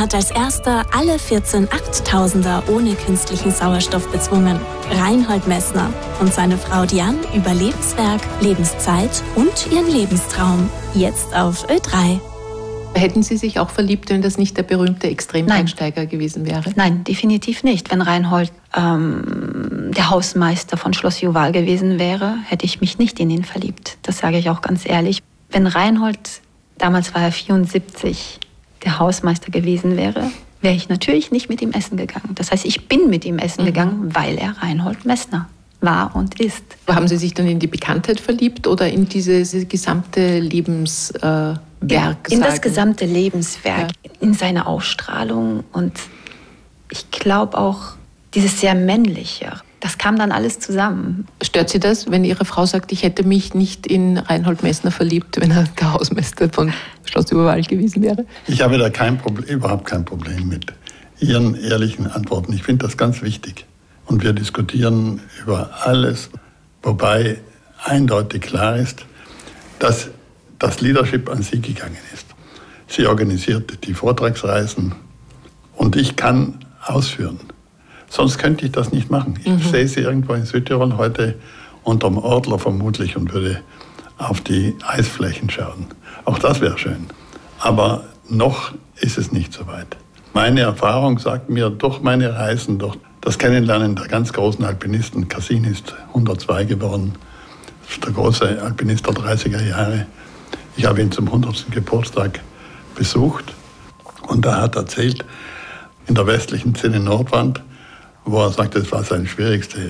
hat als erster alle 14 Achttausender ohne künstlichen Sauerstoff bezwungen. Reinhold Messner und seine Frau Diane über Lebenswerk, Lebenszeit und ihren Lebenstraum. Jetzt auf Ö3. Hätten Sie sich auch verliebt, wenn das nicht der berühmte Extrembergsteiger gewesen wäre? Nein, definitiv nicht. Wenn Reinhold der Hausmeister von Schloss Juval gewesen wäre, hätte ich mich nicht in ihn verliebt. Das sage ich auch ganz ehrlich. Wenn Reinhold, damals war er 74, der Hausmeister gewesen wäre, wäre ich natürlich nicht mit ihm essen gegangen. Das heißt, ich bin mit ihm essen gegangen, weil er Reinhold Messner war und ist. Haben Sie sich dann in die Bekanntheit verliebt oder in dieses gesamte Lebenswerk? In das gesamte Lebenswerk, in seine Ausstrahlung und ich glaube auch dieses sehr männliche. Das kam dann alles zusammen. Stört Sie das, wenn Ihre Frau sagt, ich hätte mich nicht in Reinhold Messner verliebt, wenn er der Hausmeister von Schloss Juval gewesen wäre? Ich habe da überhaupt kein Problem mit Ihren ehrlichen Antworten. Ich finde das ganz wichtig. Und wir diskutieren über alles, wobei eindeutig klar ist, dass das Leadership an Sie gegangen ist. Sie organisiert die Vortragsreisen und ich kann ausführen. Sonst könnte ich das nicht machen. Ich sehe Sie irgendwo in Südtirol heute unterm Ortler vermutlich und würde auf die Eisflächen schauen. Auch das wäre schön. Aber noch ist es nicht so weit. Meine Erfahrung sagt mir durch meine Reisen, durch das Kennenlernen der ganz großen Alpinisten, Cassini ist 102 geworden, das ist der große Alpinist der 30er Jahre. Ich habe ihn zum 100. Geburtstag besucht und er hat erzählt, in der westlichen Zinne Nordwand, wo er sagte, das war seine schwierigste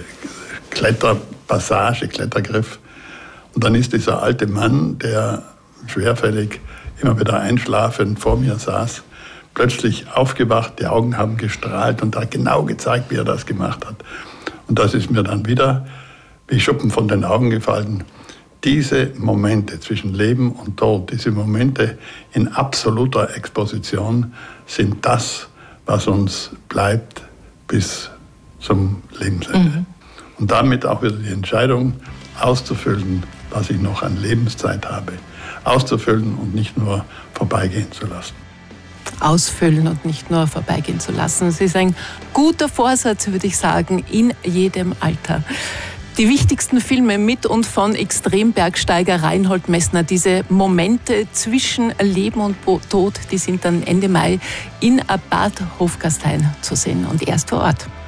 Kletterpassage, Klettergriff. Und dann ist dieser alte Mann, der schwerfällig immer wieder einschlafend vor mir saß, plötzlich aufgewacht, die Augen haben gestrahlt und hat genau gezeigt, wie er das gemacht hat. Und das ist mir dann wieder wie Schuppen von den Augen gefallen. Diese Momente zwischen Leben und Tod, diese Momente in absoluter Exposition sind das, was uns bleibt bis zum Lebensende. Und damit auch wieder die Entscheidung auszufüllen, was ich noch an Lebenszeit habe. Auszufüllen und nicht nur vorbeigehen zu lassen. Ausfüllen und nicht nur vorbeigehen zu lassen. Es ist ein guter Vorsatz, würde ich sagen, in jedem Alter. Die wichtigsten Filme mit und von Extrembergsteiger Reinhold Messner, diese Momente zwischen Leben und Tod, die sind dann Ende Mai in Bad Hofgastein zu sehen und erst vor Ort.